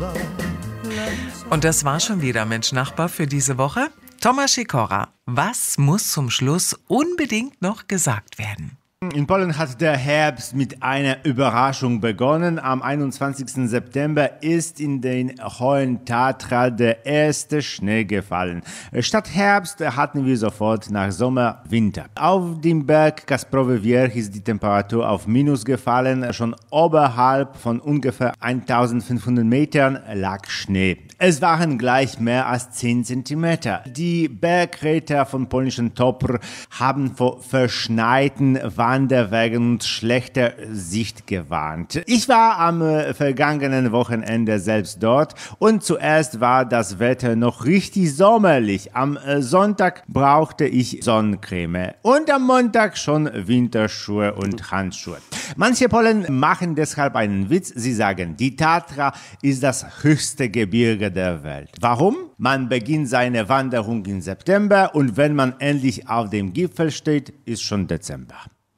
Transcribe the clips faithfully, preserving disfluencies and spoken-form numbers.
Und das war schon wieder Mensch Nachbar für diese Woche. Tomasz Sikora, was muss zum Schluss unbedingt noch gesagt werden? In Polen hat der Herbst mit einer Überraschung begonnen. Am einundzwanzigsten September ist in den Hohen Tatra der erste Schnee gefallen. Statt Herbst hatten wir sofort nach Sommer Winter. Auf dem Berg Kasprowy Wierch ist die Temperatur auf Minus gefallen. Schon oberhalb von ungefähr eintausendfünfhundert Metern lag Schnee. Es waren gleich mehr als zehn Zentimeter. Die Bergretter von polnischen Topr haben vor verschneiten Wanderwegen und schlechter Sicht gewarnt. Ich war am äh, vergangenen Wochenende selbst dort und zuerst war das Wetter noch richtig sommerlich. Am äh, Sonntag brauchte ich Sonnencreme und am Montag schon Winterschuhe und Handschuhe. Manche Polen machen deshalb einen Witz. Sie sagen, die Tatra ist das höchste Gebirge der Welt. Warum? Man beginnt seine Wanderung im September und wenn man endlich auf dem Gipfel steht, ist schon Dezember.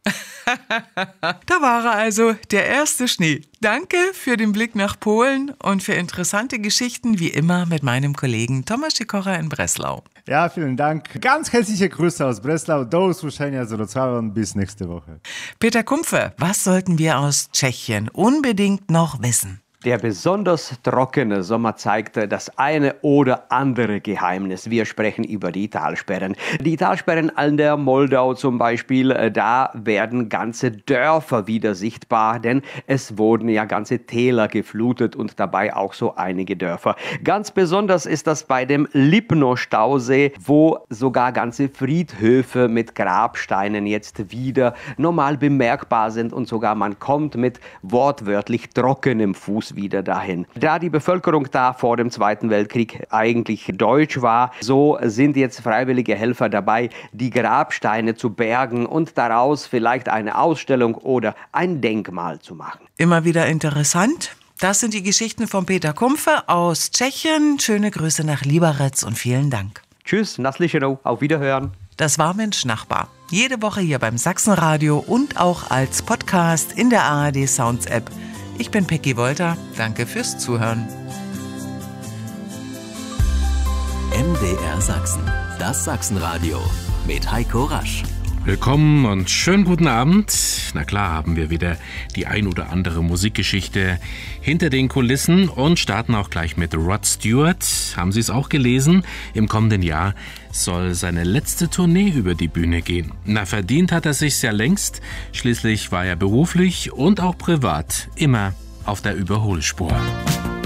Da war er also, der erste Schnee. Danke für den Blick nach Polen und für interessante Geschichten, wie immer mit meinem Kollegen Tomasz Sikora in Breslau. Ja, vielen Dank. Ganz herzliche Grüße aus Breslau. Do usłyszenia z Wrocławia und bis nächste Woche. Peter Kumpfe, was sollten wir aus Tschechien unbedingt noch wissen? Der besonders trockene Sommer zeigte das eine oder andere Geheimnis. Wir sprechen über die Talsperren. Die Talsperren an der Moldau zum Beispiel, da werden ganze Dörfer wieder sichtbar, denn es wurden ja ganze Täler geflutet und dabei auch so einige Dörfer. Ganz besonders ist das bei dem Lipno-Stausee, wo sogar ganze Friedhöfe mit Grabsteinen jetzt wieder normal bemerkbar sind und sogar man kommt mit wortwörtlich trockenem Fuß wieder dahin. Da die Bevölkerung da vor dem Zweiten Weltkrieg eigentlich deutsch war, so sind jetzt freiwillige Helfer dabei, die Grabsteine zu bergen und daraus vielleicht eine Ausstellung oder ein Denkmal zu machen. Immer wieder interessant. Das sind die Geschichten von Peter Kumpfe aus Tschechien. Schöne Grüße nach Liberec und vielen Dank. Tschüss, Naslichenow, auf Wiederhören. Das war Mensch Nachbar. Jede Woche hier beim Sachsenradio und auch als Podcast in der A R D Sounds App. Ich bin Peggy Wolter. Danke fürs Zuhören. M D R Sachsen, das Sachsenradio mit Heiko Rasch. Willkommen und schönen guten Abend. Na klar haben wir wieder die ein oder andere Musikgeschichte hinter den Kulissen und starten auch gleich mit Rod Stewart. Haben Sie es auch gelesen? Im kommenden Jahr soll seine letzte Tournee über die Bühne gehen. Na, verdient hat er sich's ja längst. Schließlich war er beruflich und auch privat immer auf der Überholspur.